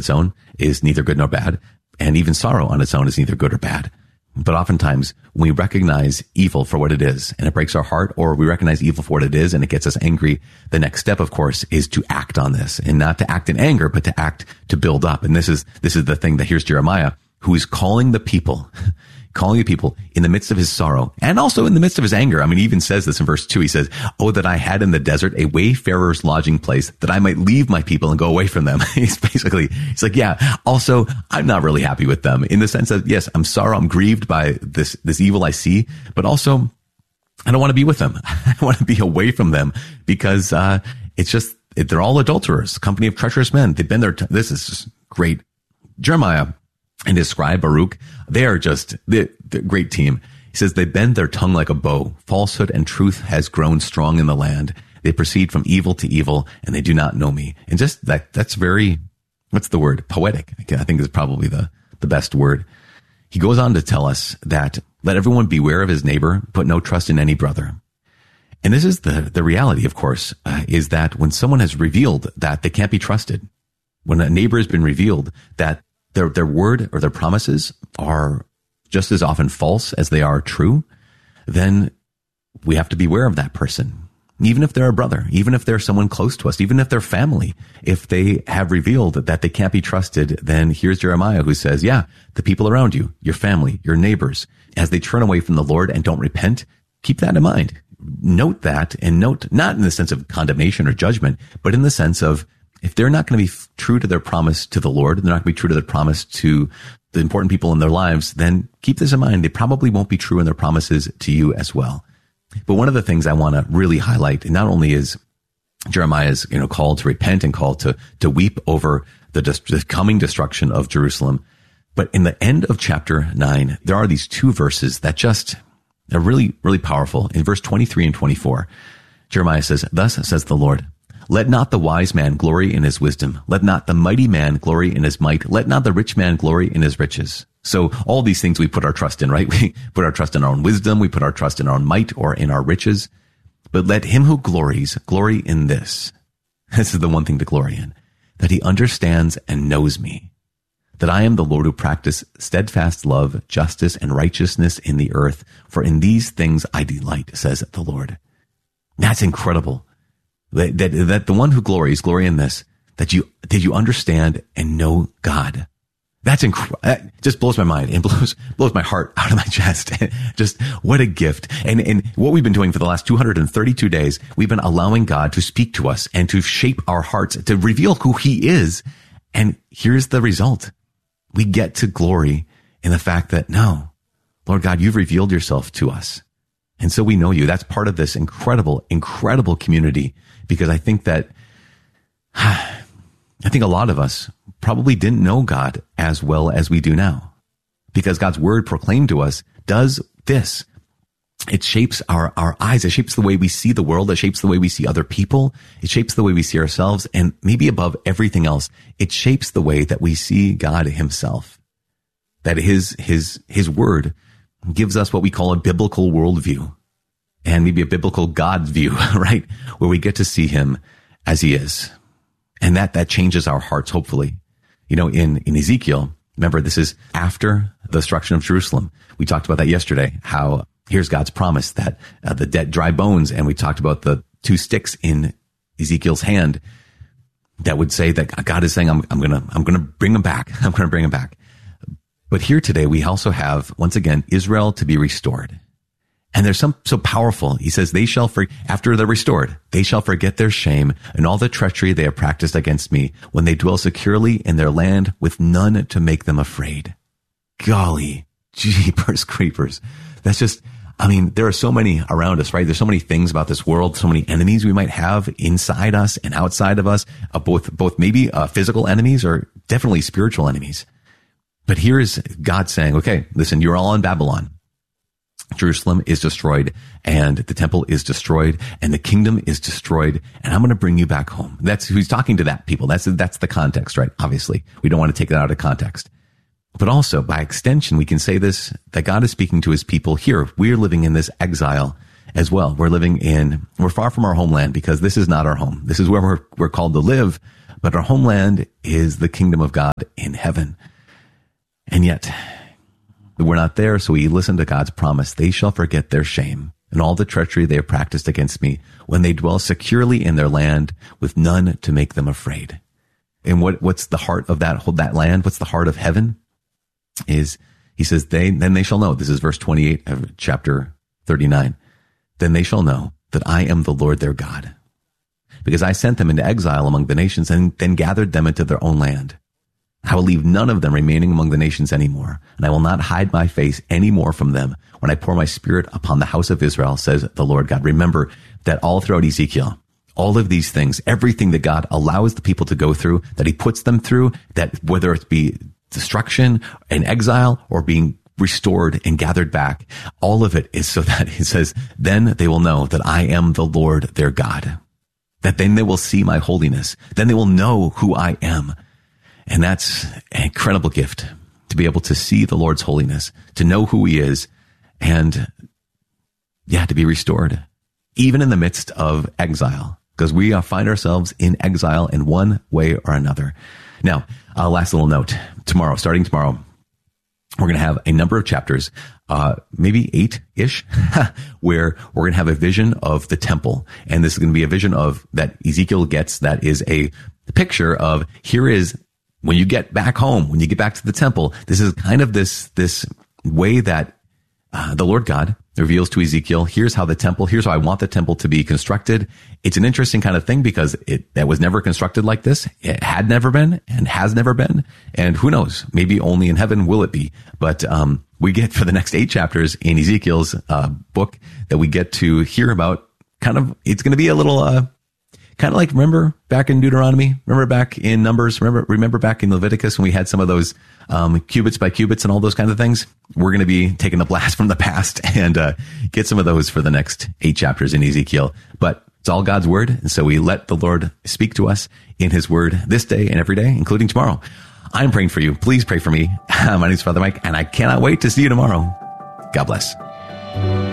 its own is neither good nor bad. And even sorrow on its own is neither good or bad. But oftentimes when we recognize evil for what it is and it breaks our heart, or we recognize evil for what it is and it gets us angry, the next step, of course, is to act on this, and not to act in anger, but to act to build up. And this is the thing that here's Jeremiah, who is calling the people in the midst of his sorrow and also in the midst of his anger. I mean, he even says this in verse 2. He says, "Oh, that I had in the desert a wayfarer's lodging place, that I might leave my people and go away from them." He's like, yeah, also, I'm not really happy with them, in the sense that, yes, I'm sorry, I'm grieved by this evil I see, but also I don't want to be with them. I want to be away from them, because they're all adulterers, company of treacherous men. They've been there. This is just great. Jeremiah and his scribe Baruch, they're a great team. He says, "They bend their tongue like a bow. Falsehood and truth has grown strong in the land. They proceed from evil to evil, and they do not know me." And just that's very, what's the word? Poetic. I think is probably the best word. He goes on to tell us that let everyone beware of his neighbor, put no trust in any brother. And this is the reality, of course, is that when someone has revealed that they can't be trusted, when a neighbor has been revealed that their word or their promises are just as often false as they are true, then we have to beware of that person. Even if they're a brother, even if they're someone close to us, even if they're family, if they have revealed that they can't be trusted, then here's Jeremiah who says, yeah, the people around you, your family, your neighbors, as they turn away from the Lord and don't repent, keep that in mind. Note that, and note not in the sense of condemnation or judgment, but in the sense of, if they're not going to be true to their promise to the Lord, they're not going to be true to their promise to the important people in their lives, then keep this in mind. They probably won't be true in their promises to you as well. But one of the things I want to really highlight, not only is Jeremiah's, call to repent and call to weep over the coming destruction of Jerusalem, but in the end of chapter 9, there are these two verses that just are really, really powerful. In verse 23 and 24, Jeremiah says, "Thus says the Lord, let not the wise man glory in his wisdom. Let not the mighty man glory in his might. Let not the rich man glory in his riches." So all these things we put our trust in, right? We put our trust in our own wisdom. We put our trust in our own might or in our riches. But let him who glories glory in this. This is the one thing to glory in, that he understands and knows me, that I am the Lord who practice steadfast love, justice, and righteousness in the earth. For in these things I delight, says the Lord. That's incredible. That the one who glories, glory in this, that you understand and know God. That's incredible. That just blows my mind and blows my heart out of my chest. Just what a gift. And what we've been doing for the last 232 days, we've been allowing God to speak to us and to shape our hearts, to reveal who he is. And here's the result. We get to glory in the fact that, no, Lord God, you've revealed yourself to us. And so we know you. That's part of this incredible, incredible community. Because I think that, a lot of us probably didn't know God as well as we do now. Because God's word proclaimed to us does this. It shapes our eyes. It shapes the way we see the world. It shapes the way we see other people. It shapes the way we see ourselves. And maybe above everything else, it shapes the way that we see God himself. That his word gives us what we call a biblical worldview. And maybe a biblical God view, right? Where we get to see him as he is. And that changes our hearts, hopefully. In Ezekiel, remember, this is after the destruction of Jerusalem. We talked about that yesterday, how here's God's promise that the dead, dry bones, and we talked about the two sticks in Ezekiel's hand that would say that God is saying, I'm going to bring them back. I'm going to bring them back. But here today, we also have, once again, Israel to be restored. And there's some so powerful. He says, after they're restored, they shall forget their shame and all the treachery they have practiced against me when they dwell securely in their land with none to make them afraid. Golly, jeepers creepers. That's just, there are so many around us, right? There's so many things about this world, so many enemies we might have inside us and outside of us, both maybe physical enemies or definitely spiritual enemies. But here is God saying, okay, listen, you're all in Babylon. Jerusalem is destroyed and the temple is destroyed and the kingdom is destroyed and I'm going to bring you back home. That's who's talking to that people. That's the context, right? Obviously, we don't want to take that out of context. But also by extension, we can say this, that God is speaking to his people here. We're living in this exile as well. We're far from our homeland because this is not our home. This is where we're called to live, but our homeland is the kingdom of God in heaven. And yet we're not there. So we listen to God's promise. They shall forget their shame and all the treachery they have practiced against me when they dwell securely in their land with none to make them afraid. And what's the heart of that land? What's the heart of heaven? Is he says, then they shall know. This is verse 28 of chapter 39. Then they shall know that I am the Lord their God, because I sent them into exile among the nations and then gathered them into their own land. I will leave none of them remaining among the nations anymore, and I will not hide my face any more from them when I pour my spirit upon the house of Israel, says the Lord God. Remember that all throughout Ezekiel, all of these things, everything that God allows the people to go through, that he puts them through, that whether it be destruction and exile or being restored and gathered back, all of it is so that he says, then they will know that I am the Lord their God, that then they will see my holiness. Then they will know who I am. And that's an incredible gift, to be able to see the Lord's holiness, to know who he is, and to be restored, even in the midst of exile, because we find ourselves in exile in one way or another. Now, last little note, starting tomorrow, we're going to have a number of chapters, maybe 8-ish, where we're going to have a vision of the temple. And this is going to be a vision of that Ezekiel gets, that is a picture of, here is, when you get back home, when you get back to the temple, this is kind of this way that the Lord God reveals to Ezekiel, here's how I want the temple to be constructed. It's an interesting kind of thing because that was never constructed like this. It had never been and has never been. And who knows, maybe only in heaven will it be. But we get, for the next 8 chapters in Ezekiel's book, that we get to hear about it's going to be a little, kind of like, remember back in Deuteronomy, remember back in Numbers, remember back in Leviticus when we had some of those cubits by cubits and all those kinds of things. We're going to be taking a blast from the past and get some of those for the next 8 chapters in Ezekiel. But it's all God's word. And so we let the Lord speak to us in his word this day and every day, including tomorrow. I'm praying for you. Please pray for me. My name is Father Mike, and I cannot wait to see you tomorrow. God bless.